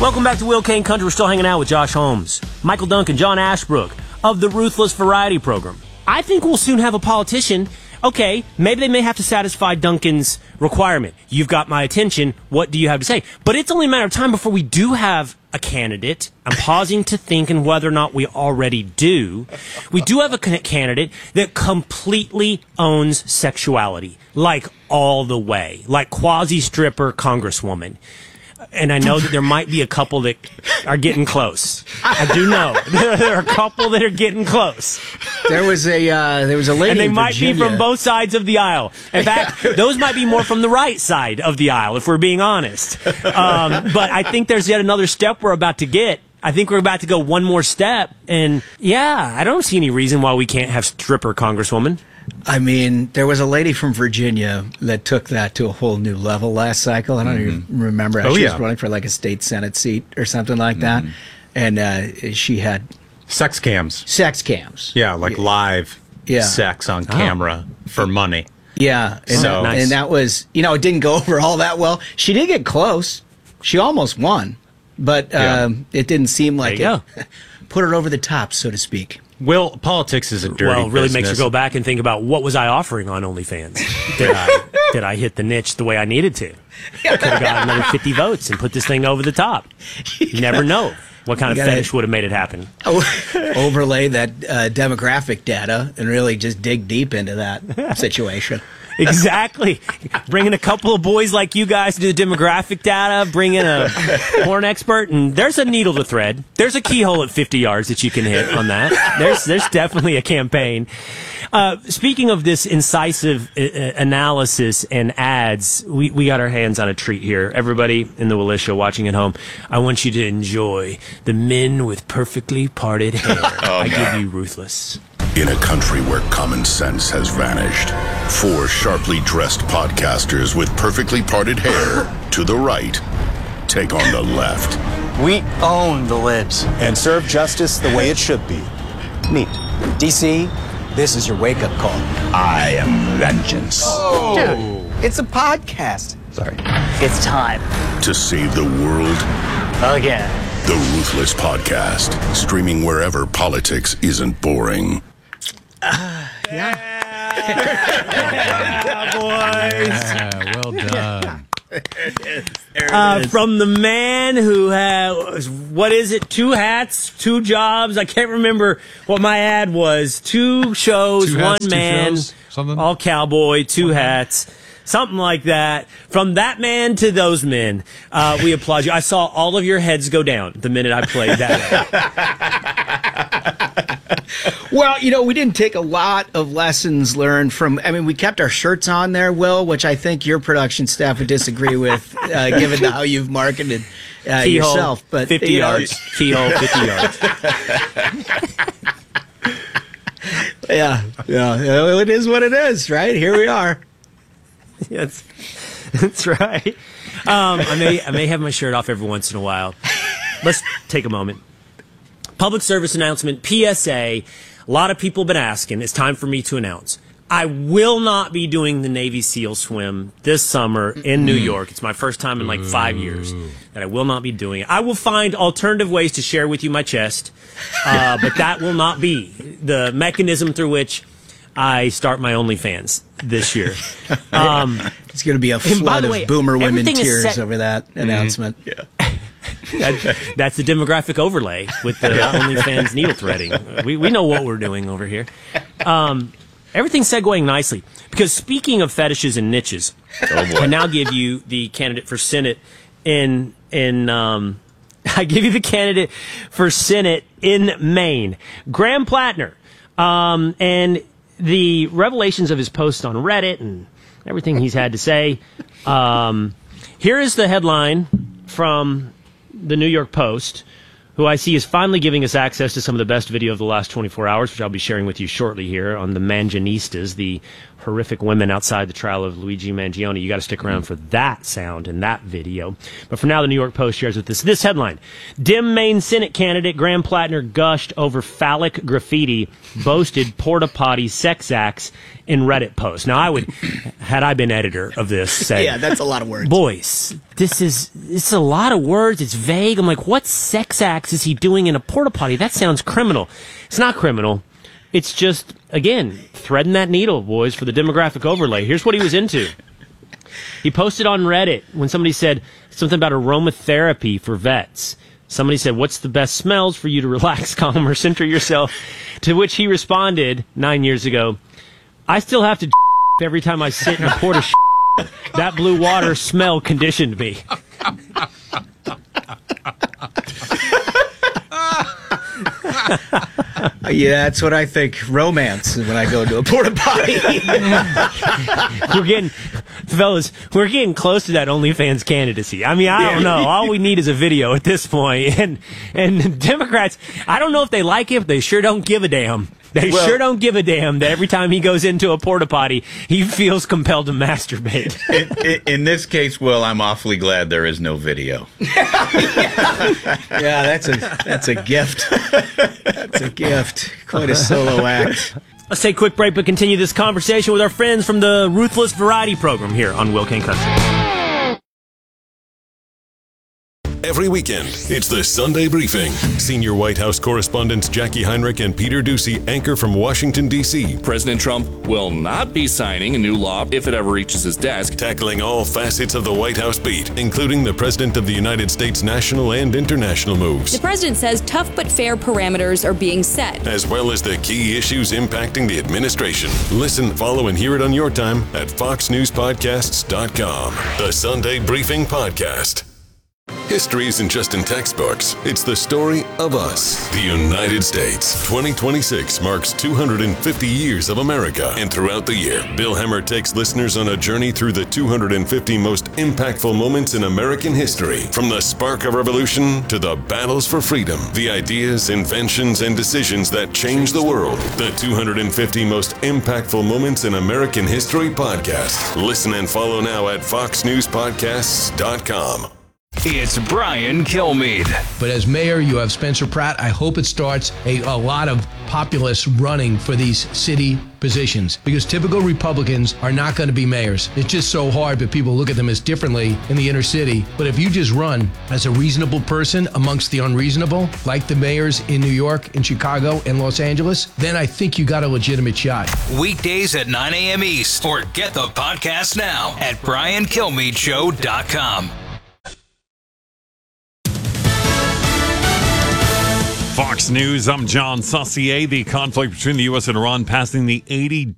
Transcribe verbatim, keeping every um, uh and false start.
Welcome back to Will Kane Country. We're still hanging out with Josh Holmes, Michael Duncan, John Ashbrook of the Ruthless Variety Program. I think we'll soon have a politician. Okay, maybe they may have to satisfy Duncan's requirement. You've got my attention. What do you have to say? But it's only a matter of time before we do have a candidate. I'm pausing to think and whether or not we already do. We do have a candidate that completely owns sexuality, like all the way, like quasi-stripper congresswoman. And I know that there might be a couple that are getting close. I do know there are a couple that are getting close. There was a uh, there was a lady, and they in might Virginia. be from both sides of the aisle. In fact, those might be more from the right side of the aisle, if we're being honest. Um, but I think there's yet another step we're about to get. I think we're about to go one more step, and yeah, I don't see any reason why we can't have stripper congresswoman. I mean, there was a lady from Virginia that took that to a whole new level last cycle. I don't mm-hmm. even remember. Oh, she yeah. was running for like a state senate seat or something like that. Mm-hmm. And uh, she had sex cams. Sex cams. Yeah, like yeah. live yeah. sex on camera oh. for money. Yeah. And, so, nice. and that was, you know, it didn't go over all that well. She did get close. She almost won. But um, yeah. it didn't seem like it put her over the top, so to speak. Will, politics is a dirty Well, it really business. makes you go back and think about what was I offering on OnlyFans? Did I did I hit the niche the way I needed to? I could have got another fifty votes and put this thing over the top. You never know what kind of fetish would have made it happen. Overlay that uh, demographic data and really just dig deep into that situation. Exactly. Bringing a couple of boys like you guys to the demographic data, bring in a porn expert, and there's a needle to thread. There's a keyhole at fifty yards that you can hit on that. There's there's definitely a campaign. Uh, speaking of this incisive uh, analysis and ads, we, we got our hands on a treat here. Everybody in the Willisha watching at home, I want you to enjoy the men with perfectly parted hair. Oh, I give you Ruthless. In a country where common sense has vanished, four sharply dressed podcasters with perfectly parted hair to the right take on the left. We own the libs and serve justice the way it should be. Meet D C. This is your wake-up call. I am vengeance. Oh. Dude, it's a podcast. Sorry. It's time to save the world again. The Ruthless Podcast, streaming wherever politics isn't boring. Uh, yeah. Yeah, boys. Yeah, well done. Uh, from the man who has, what is it, two hats, two jobs? I can't remember what my ad was. Two shows, two one hats, man, shows, something? all cowboy, two one hats. Man. Something like that. From that man to those men, uh, we applaud you. I saw all of your heads go down the minute I played that. Well, you know, we didn't take a lot of lessons learned from, I mean, we kept our shirts on there, Will, which I think your production staff would disagree with, uh, given how you've marketed uh, yourself. But fifty you know, yards. Keyhole, fifty yards. Yeah, yeah. It is what it is, right? Here we are. Yes, that's right. Um, I may I may have my shirt off every once in a while. Let's take a moment. Public service announcement, P S A. A lot of people have been asking. It's time for me to announce. I will not be doing the Navy SEAL swim this summer in New York. It's my first time in like five years that I will not be doing it. I will find alternative ways to share with you my chest, uh, but that will not be the mechanism through which I start my OnlyFans this year. Um, it's going to be a flood way, of boomer women tears set- over that mm-hmm. announcement. Yeah. that, that's the demographic overlay with the OnlyFans needle threading. We we know what we're doing over here. Um, everything's segueing nicely because speaking of fetishes and niches, oh I now give you the candidate for Senate in in. Um, I give you the candidate for Senate in Maine, Graham Plattner, um, and the revelations of his posts on Reddit and everything he's had to say. Um, here is the headline from the New York Post, who I see is finally giving us access to some of the best video of the last twenty-four hours, which I'll be sharing with you shortly here on the Manjanistas, the horrific women outside the trial of Luigi Mangione. You got to stick around for that sound and that video. But for now, the New York Post shares with us this headline. Dem Maine Senate candidate Graham Plattner gushed over phallic graffiti, boasted porta potty sex acts in Reddit post. Now, I would, had I been editor of this, say, yeah, that's a lot of words. Boys, this is, it's a lot of words. It's vague. I'm like, what sex acts is he doing in a porta potty? That sounds criminal. It's not criminal. It's just, again, threading that needle, boys, for the demographic overlay. Here's what he was into. He posted on Reddit when somebody said something about aromatherapy for vets. Somebody said, what's the best smells for you to relax, calm, or center yourself? To which he responded nine years ago, I still have to every time I sit in a porta. That blue water smell conditioned me. Yeah, that's what I think. Romance when I go to a porta potty. We're getting, fellas, we're getting close to that OnlyFans candidacy. I mean, I don't know. All we need is a video at this point. And and Democrats, I don't know if they like it, but they sure don't give a damn. They well, sure don't give a damn that every time he goes into a porta potty, he feels compelled to masturbate. In, in, in this case, Will, I'm awfully glad there is no video. yeah. yeah, that's a that's a gift. That's a gift. Quite a solo act. Let's take a quick break, but continue this conversation with our friends from the Ruthless Variety Program here on Will King Country. Every weekend, it's the Sunday Briefing. Senior White House correspondents Jackie Heinrich and Peter Doocy anchor from Washington, D C President Trump will not be signing a new law if it ever reaches his desk. Tackling all facets of the White House beat, including the President of the United States national and international moves. The president says tough but fair parameters are being set, as well as the key issues impacting the administration. Listen, follow, and hear it on your time at fox news podcasts dot com. The Sunday Briefing Podcast. History isn't just in textbooks. It's the story of us, the United States. twenty twenty-six marks two hundred fifty years of America. And throughout the year, Bill Hemmer takes listeners on a journey through the two hundred fifty most impactful moments in American history. From the spark of revolution to the battles for freedom, the ideas, inventions, and decisions that changed the world. The two hundred fifty most impactful moments in American history podcast. Listen and follow now at fox news podcasts dot com. It's Brian Kilmeade. But as mayor, you have Spencer Pratt. I hope it starts a, a lot of populists running for these city positions, because typical Republicans are not going to be mayors. It's just so hard, but people look at them as differently in the inner city. But if you just run as a reasonable person amongst the unreasonable, like the mayors in New York, in Chicago, and Los Angeles, then I think you got a legitimate shot. Weekdays at nine a.m. East, or get the podcast now at brian kilmeade show dot com. Fox News, I'm John Saucier. The conflict between the U S and Iran passing the eighty